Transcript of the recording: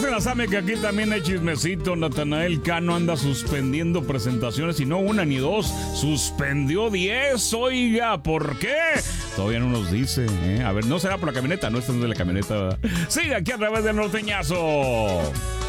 se la sabe que aquí también hay chismecito. Natanael Cano anda suspendiendo presentaciones y no una ni dos. Suspendió 10, oiga, ¿por qué? Todavía no nos dice, ¿eh? A ver, no será por la camioneta, no, esta no es de la camioneta, ¿verdad? Sigue aquí a través del Norteñazo.